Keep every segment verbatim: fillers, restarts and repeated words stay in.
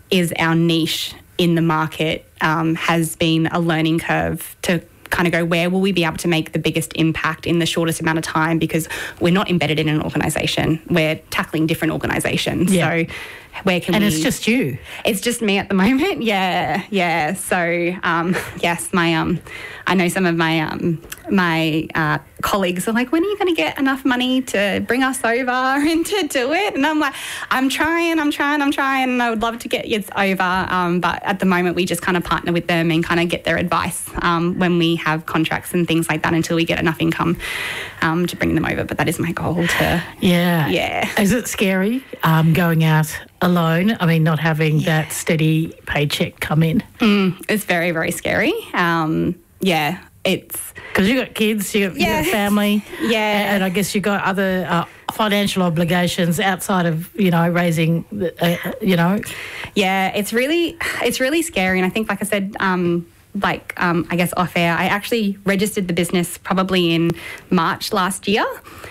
is our niche in the market um, has been a learning curve to kind of go, where will we be able to make the biggest impact in the shortest amount of time, because we're not embedded in an organisation. We're tackling different organisations. Yeah. So where can and we... And it's just you. It's just me at the moment, yeah, yeah. So, um, yes, my um, I know some of my um, my uh, colleagues are like, when are you going to get enough money to bring us over and to do it? And I'm like, I'm trying, I'm trying, I'm trying, and I would love to get you over. Um, but at the moment, we just kind of partner with them and kind of get their advice um, when we have contracts and things like that until we get enough income um, to bring them over. But that is my goal to... Yeah. Yeah. Is it scary um, going out alone? I mean, not having yeah. that steady paycheck come in? Mm, it's very, very scary. Um, yeah, it's... Because you've got kids, you've got, yeah. you've got family. Yeah. And, and I guess you've got other uh, financial obligations outside of, you know, raising, uh, you know. Yeah, it's really, it's really scary. And I think, like I said, um, like, um, I guess off air, I actually registered the business probably in March last year.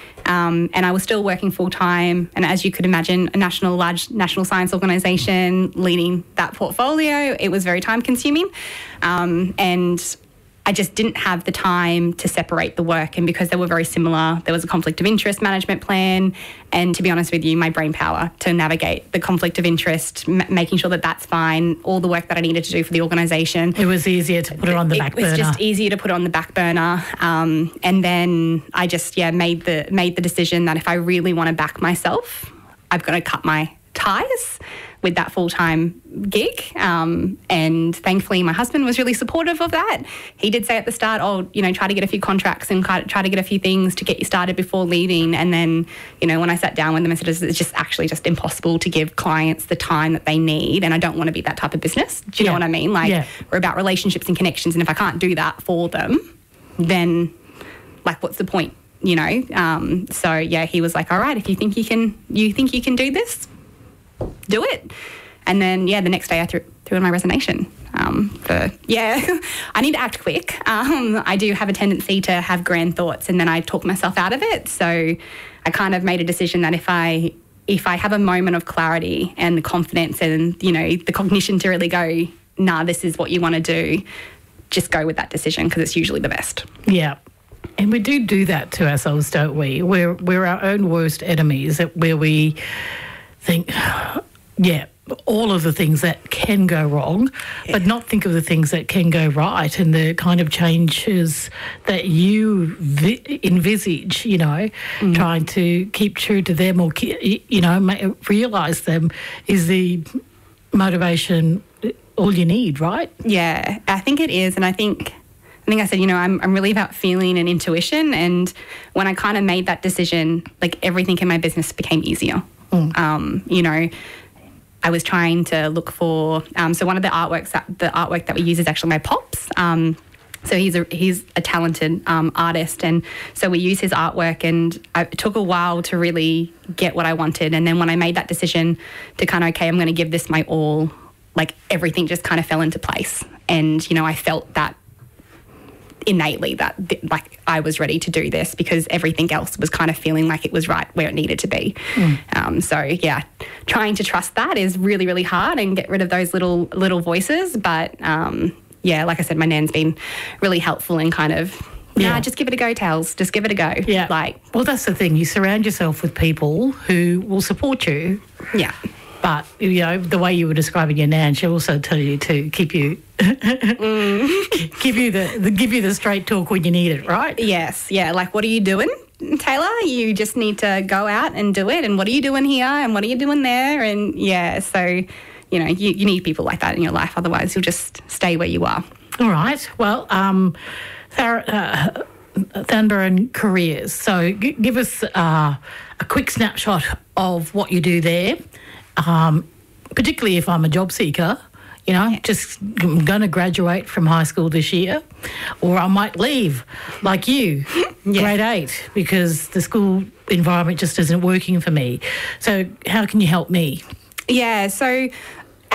Um, and I was still working full-time. And as you could imagine, a national, large national science organisation leading that portfolio, it was very time-consuming. Um, and I just didn't have the time to separate the work. And because they were very similar, there was a conflict of interest management plan. And to be honest with you, my brain power to navigate the conflict of interest, m- making sure that that's fine, all the work that I needed to do for the organisation. It was easier to put it on the back burner. It was just easier to put it on the back burner. Um, and then I just, yeah, made the made the decision that if I really want to back myself, I've got to cut my ties with that full-time gig. Um, and thankfully my husband was really supportive of that. He did say at the start, oh, you know, try to get a few contracts and try to get a few things to get you started before leaving. And then, you know, when I sat down with them, I said, it's just actually just impossible to give clients the time that they need. And I don't want to be that type of business. Do you yeah. know what I mean? Like yeah. we're about relationships and connections. And if I can't do that for them, then like, what's the point? You know? Um, so yeah, he was like, all right, if you think you can, you think you can do this, do it. And then, yeah, the next day I threw, threw in my resignation. Um, for, yeah, I need to act quick. Um, I do have a tendency to have grand thoughts and then I talk myself out of it. So I kind of made a decision that if I if I have a moment of clarity and the confidence and, you know, the cognition to really go, nah, this is what you want to do, just go with that decision because it's usually the best. Yeah. And we do do that to ourselves, don't we? We're, we're our own worst enemies, where we think, yeah, all of the things that can go wrong, yeah. but not think of the things that can go right and the kind of changes that you vi- envisage, you know, mm. trying to keep true to them or, you know, realise them is the motivation all you need, right? Yeah, I think it is. And I think... I think I said, you know, I'm I'm really about feeling and intuition. And when I kind of made that decision, like everything in my business became easier. Mm. Um, you know, I was trying to look for, um, so one of the artworks, that, the artwork that we use is actually my pops. Um, so he's a, he's a talented um, artist. And so we use his artwork and I, it took a while to really get what I wanted. And then when I made that decision to kind of, okay, I'm going to give this my all, like everything just kind of fell into place. And, you know, I felt that innately that like I was ready to do this because everything else was kind of feeling like it was right where it needed to be. Mm. Um, so yeah, trying to trust that is really, really hard and get rid of those little little voices. But um, yeah, like I said, my nan's been really helpful in kind of, yeah, nah, just give it a go, Tales. Just give it a go. Yeah. Like, well, that's the thing. You surround yourself with people who will support you. Yeah. But, you know, the way you were describing your nan, she'll also tell you to keep you mm. give you the, the give you the straight talk when you need it, right? Yes, yeah. Like, what are you doing, Taylor? You just need to go out and do it. And what are you doing here? And what are you doing there? And yeah, so, you know, you, you need people like that in your life. Otherwise, you'll just stay where you are. All right. Well, um, Thar- uh, Thunder and Careers. So g- give us uh, a quick snapshot of what you do there. Um, particularly if I'm a job seeker, you know, yeah. just I'm going to graduate from high school this year, or I might leave like you, yeah. grade eight, because the school environment just isn't working for me. So how can you help me? Yeah, so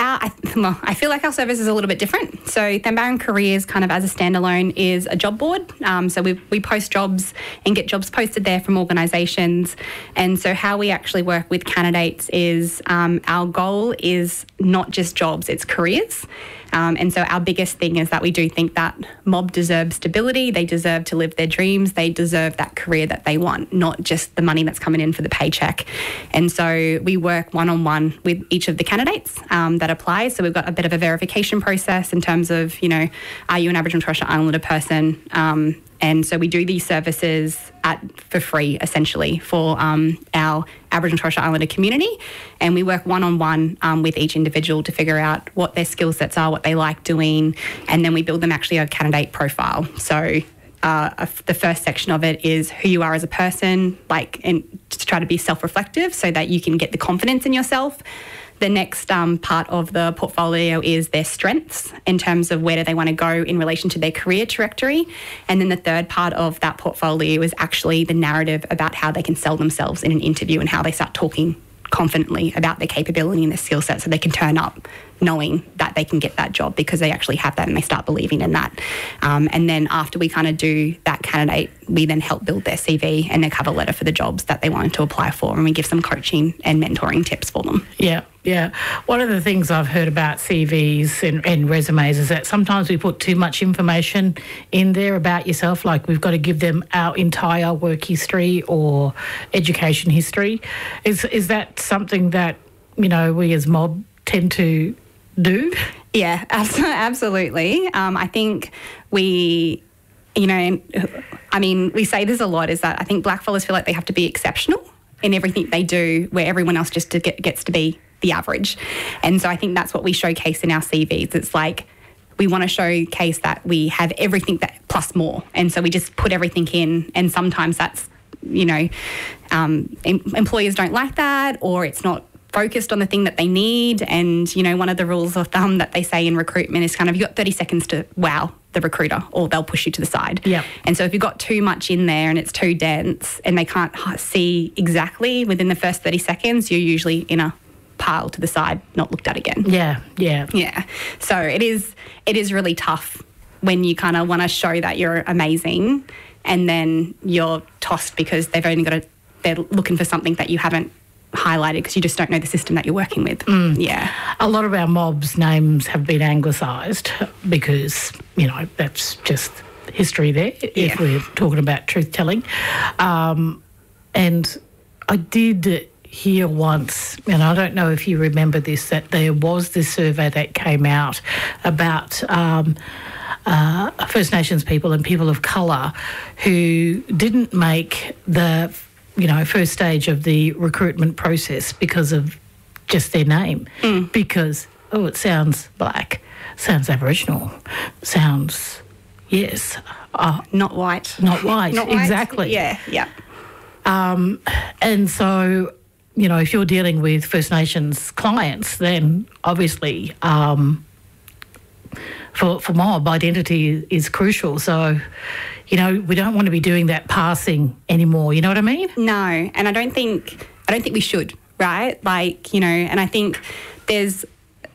Our, I, well, I feel like our service is a little bit different. So Thambaran Careers kind of as a standalone is a job board. Um, so we, we post jobs and get jobs posted there from organisations. And so how we actually work with candidates is um, our goal is not just jobs, it's careers. Um, and so our biggest thing is that we do think that mob deserves stability. They deserve to live their dreams. They deserve that career that they want, not just the money that's coming in for the paycheck. And so we work one-on-one with each of the candidates um, that apply. So we've got a bit of a verification process in terms of, you know, are you an Aboriginal and Torres Strait Islander person? Um, And so we do these services at for free, essentially, for um, our Aboriginal and Torres Strait Islander community. And we work one-on-one um, with each individual to figure out what their skill sets are, what they like doing, and then we build them actually a candidate profile. So uh, the first section of it is who you are as a person, like, and to try to be self-reflective so that you can get the confidence in yourself. The next um, part of the portfolio is their strengths in terms of where do they want to go in relation to their career trajectory. And then the third part of that portfolio is actually the narrative about how they can sell themselves in an interview and how they start talking confidently about their capability and their skill set so they can turn up knowing that they can get that job because they actually have that and they start believing in that. Um, and then after we kind of do that candidate, we then help build their C V and their cover letter for the jobs that they wanted to apply for, and we give some coaching and mentoring tips for them. Yeah, yeah. One of the things I've heard about C Vs and, and resumes is that sometimes we put too much information in there about yourself, like we've got to give them our entire work history or education history. Is is that something that, you know, we as mob tend to do? Yeah, absolutely. Um, I think we, you know, I mean, we say this a lot, is that I think blackfellas feel like they have to be exceptional in everything they do, where everyone else just to get, gets to be the average. And so I think that's what we showcase in our C Vs. It's like we want to showcase that we have everything that plus more. And so we just put everything in, and sometimes that's, you know, um, em- employers don't like that, or it's not focused on the thing that they need. And, you know, one of the rules of thumb that they say in recruitment is kind of, you've got thirty seconds to wow the recruiter, or they'll push you to the side. Yep. And so if you've got too much in there and it's too dense and they can't see exactly within the first thirty seconds, you're usually in a pile to the side, not looked at again. Yeah, yeah. Yeah. So it is, it is really tough when you kind of want to show that you're amazing and then you're tossed because they've only got a, they're looking for something that you haven't highlighted because you just don't know the system that you're working with. Mm. Yeah. A lot of our mobs' names have been anglicised because, you know, that's just history there, yeah, if we're talking about truth-telling. Um, and I did hear once, and I don't know if you remember this, that there was this survey that came out about um, uh, First Nations people and people of colour who didn't make the you know, first stage of the recruitment process because of just their name. Mm. Because, oh, it sounds black, sounds Aboriginal, sounds, yes. Uh, not white. Not white, not white. Exactly. Yeah, yeah. Um, and so, you know, if you're dealing with First Nations clients, then obviously um, for, for mob, identity is crucial. So, you know, we don't want to be doing that passing anymore. You know what I mean? No, and I don't think I don't think we should, right? Like, you know, and I think there's,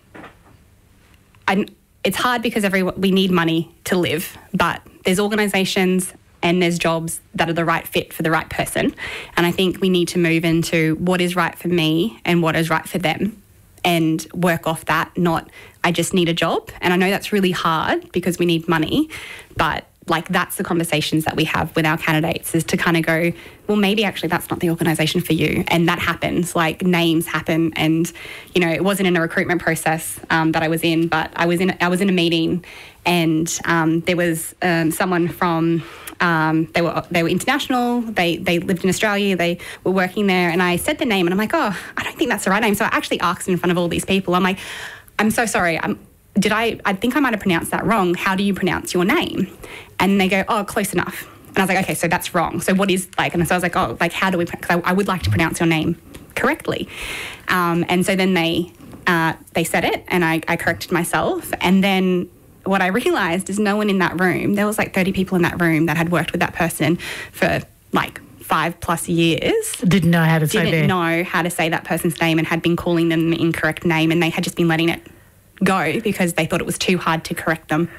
I, it's hard because every we need money to live, but there's organisations and there's jobs that are the right fit for the right person, and I think we need to move into what is right for me and what is right for them, and work off that. Not I just need a job, and I know that's really hard because we need money, but like that's the conversations that we have with our candidates, is to kind of go, well, maybe actually that's not the organisation for you. And that happens, like names happen. And, you know, it wasn't in a recruitment process um, that I was in, but I was in I was in a meeting, and um, there was um, someone from, um, they were they were international, they they lived in Australia, they were working there, and I said the name and I'm like, oh, I don't think that's the right name. So I actually asked in front of all these people, I'm like, I'm so sorry, I'm Did I, I think I might have pronounced that wrong. How do you pronounce your name? And they go, oh, close enough. And I was like, okay, so that's wrong. So what is, like, and so I was like, oh, like, how do we, because I, I would like to pronounce your name correctly. Um, and so then they, uh, they said it, and I, I corrected myself. And then what I realised is no one in that room, there was like thirty people in that room that had worked with that person for like five plus years. Didn't know how to say Didn't their... know how to say that person's name and had been calling them the incorrect name, and they had just been letting it go because they thought it was too hard to correct them.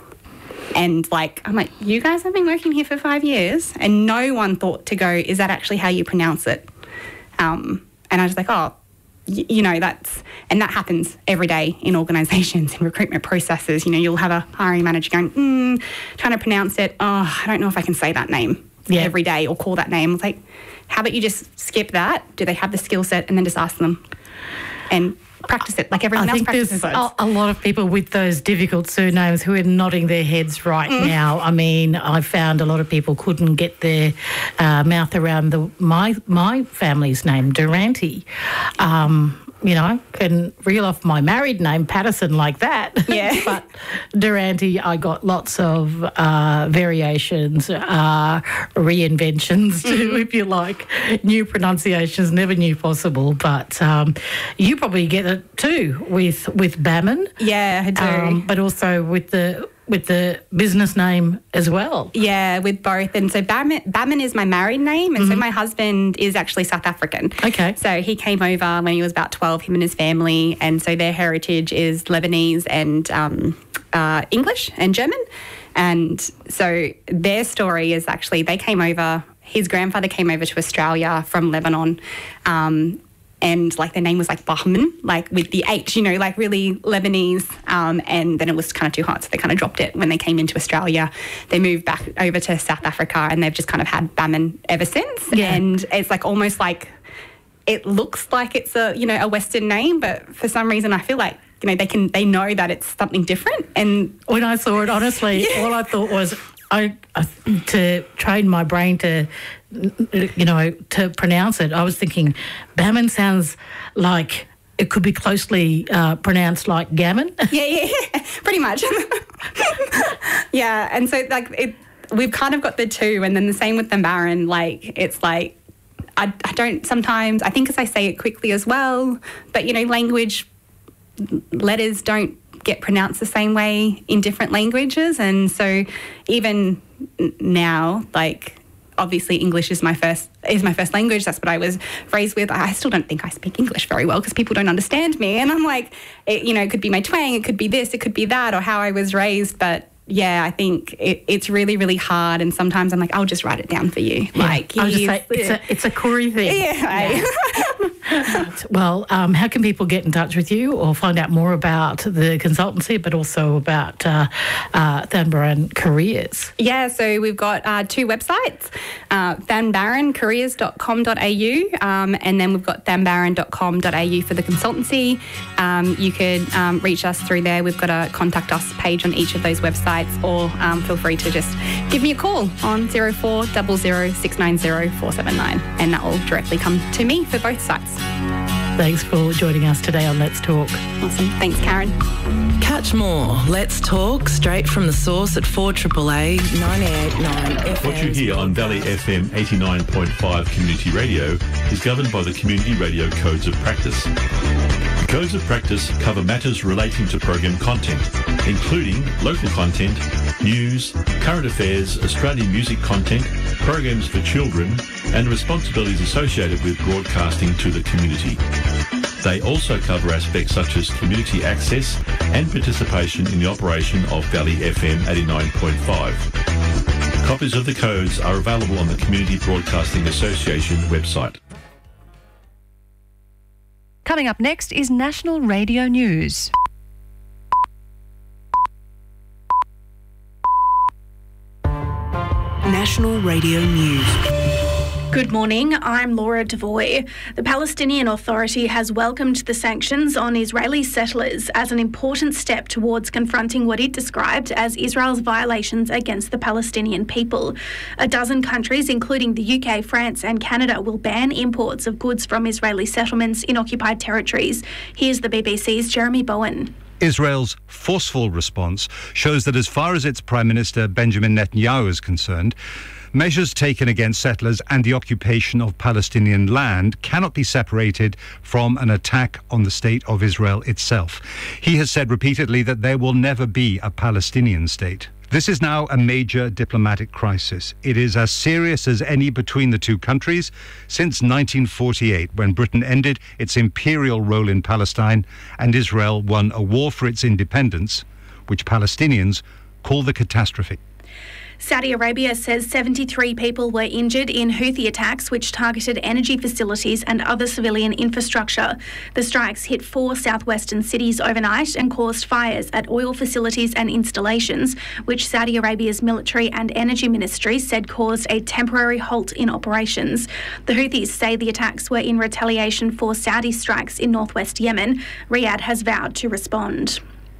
And like, I'm like, you guys have been working here for five years and no one thought to go, is that actually how you pronounce it? Um, and I was like, oh, y- you know, that's, and that happens every day in organisations and recruitment processes. You know, you'll have a hiring manager going, mm, trying to pronounce it. Oh, I don't know if I can say that name yeah. every day or call that name. It's like, how about you just skip that? Do they have the skill set? And then just ask them and practice it like everyone I else think practices there's words. a, a lot of people with those difficult surnames who are nodding their heads right mm. now. I mean, I found a lot of people couldn't get their uh, mouth around the my my family's name, Durante. Um, you know, can reel off my married name, Patterson, like that. Yeah. But Durante, I got lots of uh, variations, uh, reinventions too, mm-hmm. if you like. New pronunciations, never knew possible. But um, you probably get it too with with Bammon. Yeah, I do. Um, but also with the with the business name as well. Yeah, with both. And so Bammon, Bammon is my married name, and mm-hmm. so my husband is actually South African. Okay. So he came over when he was about twelve, him and his family, and so their heritage is Lebanese and um, uh, English and German. And so their story is actually they came over, his grandfather came over to Australia from Lebanon, um, and like their name was like Bahman, like with the H, you know, like really Lebanese. Um, and then it was kind of too hot, so they kind of dropped it when they came into Australia. They moved back over to South Africa, and they've just kind of had Bammon ever since. Yeah. And it's like almost like it looks like it's a, you know, a Western name, but for some reason I feel like, you know, they can they know that it's something different. And when I saw it, honestly, yeah. all I thought was I, I to train my brain to, you know, to pronounce it. I was thinking, Bammon sounds like it could be closely uh, pronounced like gammon. Yeah, yeah, yeah. Pretty much. Yeah, and so like it, we've kind of got the two, and then the same with the Baron. Like it's like I, I don't sometimes I think as I say it quickly as well, but you know, language letters don't get pronounced the same way in different languages, and so even now, like obviously English is my first is my first language. That's what I was raised with. I still don't think I speak English very well because people don't understand me, and I'm like, it, you know, it could be my twang, it could be this, it could be that, or how I was raised, but. Yeah, I think it, it's really, really hard, and sometimes I'm like, I'll just write it down for you. Yeah. Like, I'll just say it's a it's a Koori thing. Yeah. yeah. Well, um, how can people get in touch with you or find out more about the consultancy, but also about uh, uh, Than Baran Careers? Yeah, so we've got uh, two websites, uh, than baran careers dot com dot a u, um, and then we've got than baran dot com dot a u for the consultancy. Um, you could um, reach us through there. We've got a contact us page on each of those websites. Or um, feel free to just give me a call on zero four zero zero six nine zero four seven nine, and that will directly come to me for both sites. Thanks for joining us today on Let's Talk. Awesome. Thanks, Karen. Catch more Let's Talk straight from the source at four A A A ninety-eight point nine F M. What you hear on Valley F M eighty-nine point five Community Radio is governed by the Community Radio Codes of Practice. The Codes of Practice cover matters relating to program content, including local content, news, current affairs, Australian music content, programs for children, and responsibilities associated with broadcasting to the community. They also cover aspects such as community access and participation in the operation of Valley F M eighty-nine point five. Copies of the codes are available on the Community Broadcasting Association website. Coming up next is National Radio News. National Radio News. Good morning, I'm Laura Devoy. The Palestinian Authority has welcomed the sanctions on Israeli settlers as an important step towards confronting what it described as Israel's violations against the Palestinian people. A dozen countries, including the U K, France and Canada, will ban imports of goods from Israeli settlements in occupied territories. Here's the B B C's Jeremy Bowen. Israel's forceful response shows that as far as its Prime Minister Benjamin Netanyahu is concerned, measures taken against settlers and the occupation of Palestinian land cannot be separated from an attack on the state of Israel itself. He has said repeatedly that there will never be a Palestinian state. This is now a major diplomatic crisis. It is as serious as any between the two countries since nineteen forty-eight, when Britain ended its imperial role in Palestine and Israel won a war for its independence, which Palestinians call the catastrophe. Saudi Arabia says seventy-three people were injured in Houthi attacks which targeted energy facilities and other civilian infrastructure. The strikes hit four southwestern cities overnight and caused fires at oil facilities and installations, which Saudi Arabia's military and energy ministry said caused a temporary halt in operations. The Houthis say the attacks were in retaliation for Saudi strikes in northwest Yemen. Riyadh has vowed to respond.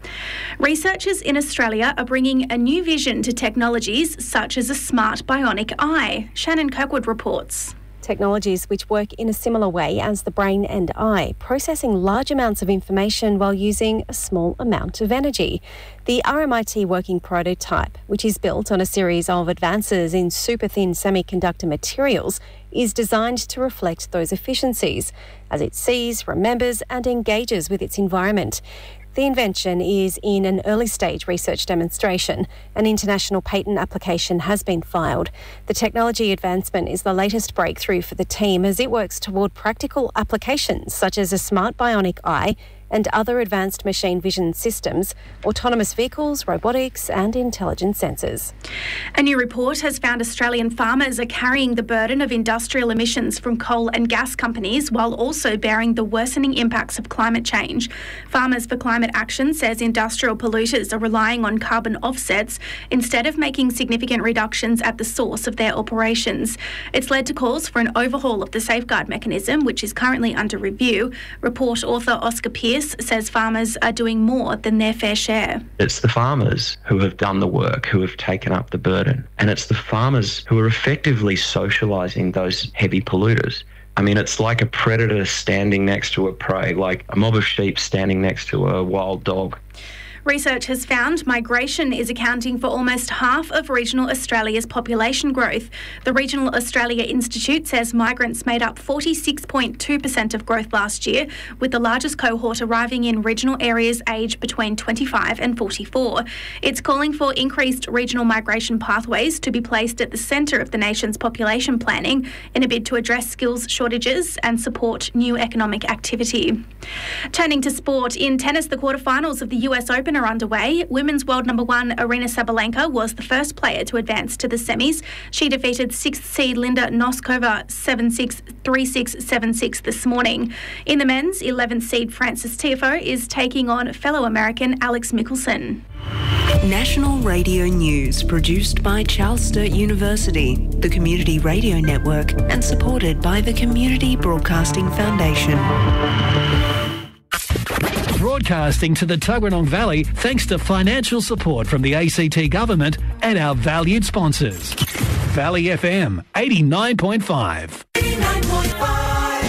Researchers in Australia are bringing a new vision to technologies such as a smart bionic eye. Shannon Kirkwood reports. Technologies which work in a similar way as the brain and eye, processing large amounts of information while using a small amount of energy. The R M I T working prototype, which is built on a series of advances in super-thin semiconductor materials, is designed to reflect those efficiencies as it sees, remembers and engages with its environment. The invention is in an early stage research demonstration. An international patent application has been filed. The technology advancement is the latest breakthrough for the team as it works toward practical applications such as a smart bionic eye and other advanced machine vision systems, autonomous vehicles, robotics and intelligent sensors. A new report has found Australian farmers are carrying the burden of industrial emissions from coal and gas companies while also bearing the worsening impacts of climate change. Farmers for Climate Action says industrial polluters are relying on carbon offsets instead of making significant reductions at the source of their operations. It's led to calls for an overhaul of the safeguard mechanism, which is currently under review. Report author Oscar Pearce says farmers are doing more than their fair share. It's the farmers who have done the work, who have taken up the burden. And it's the farmers who are effectively socialising those heavy polluters. I mean, it's like a predator standing next to a prey, like a mob of sheep standing next to a wild dog. Research has found migration is accounting for almost half of regional Australia's population growth. The Regional Australia Institute says migrants made up forty-six point two percent of growth last year, with the largest cohort arriving in regional areas aged between twenty-five and forty-four. It's calling for increased regional migration pathways to be placed at the centre of the nation's population planning in a bid to address skills shortages and support new economic activity. Turning to sport, in tennis, the quarterfinals of the U S Open are underway. Women's world number one Aryna Sabalenka was the first player to advance to the semis. She defeated sixth seed Linda Noskova seven six, three six, seven six this morning. In the men's, eleventh seed Frances Tiafoe is taking on fellow American Alex Michelson. National Radio News, produced by Charles Sturt University, the Community Radio Network, and supported by the Community Broadcasting Foundation. Broadcasting to the Tuggeranong Valley thanks to financial support from the A C T Government and our valued sponsors. Valley F M eighty-nine point five. eighty-nine point five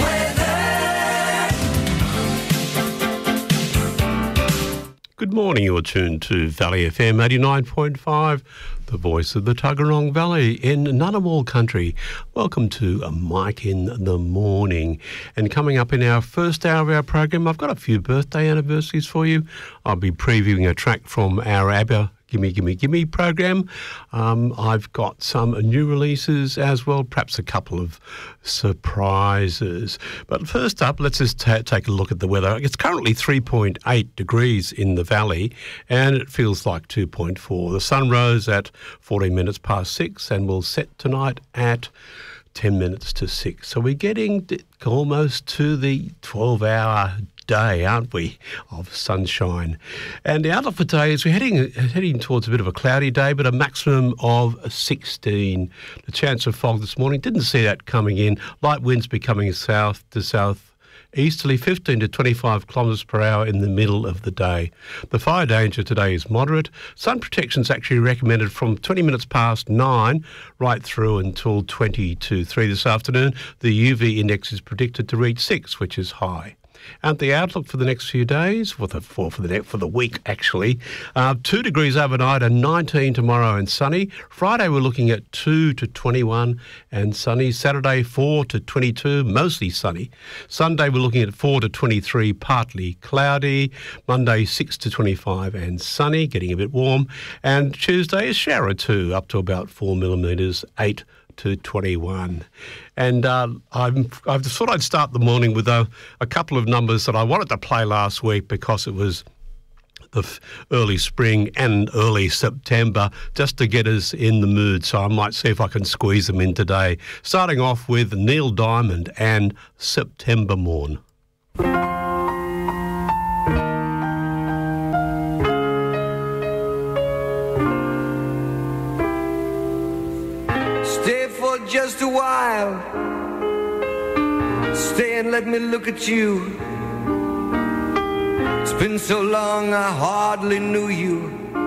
weather. Good morning, you're tuned to Valley F M eighty-nine point five, the voice of the Tuggeranong Valley in Ngunnawal country. Welcome to a Mike in the Morning. And coming up in our first hour of our program, I've got a few birthday anniversaries for you. I'll be previewing a track from our ABBA Gimme, Gimme, Gimme program. Um, I've got some new releases as well, perhaps a couple of surprises. But first up, let's just ta- take a look at the weather. It's currently three point eight degrees in the valley and it feels like two point four. The sun rose at fourteen minutes past six and will set tonight at ten minutes to six. So we're getting almost to the twelve-hour day, aren't we, of sunshine. And the outlook for today is we're heading heading towards a bit of a cloudy day, but a maximum of sixteen. The chance of fog this morning, didn't see that coming in. Light winds becoming south to south easterly, fifteen to twenty-five kilometres per hour in the middle of the day. The fire danger today is moderate. Sun protection is actually recommended from twenty minutes past nine right through until twenty to three this afternoon. The U V index is predicted to reach six, which is high. And the outlook for the next few days, for the for, for the for the week actually, uh, two degrees overnight and nineteen tomorrow and sunny. Friday we're looking at two to twenty-one and sunny. Saturday four to twenty-two, mostly sunny. Sunday we're looking at four to twenty-three, partly cloudy. Monday six to twenty-five and sunny, getting a bit warm. And Tuesday a shower or two, up to about four millimetres, eight to twenty-one. And uh, I'm, I thought I'd start the morning with a, a couple of numbers that I wanted to play last week because it was the f- early spring and early September, just to get us in the mood. So I might see if I can squeeze them in today. Starting off with Neil Diamond and September Morn. Stay for just a while. Stay and let me look at you. It's been so long I hardly knew you.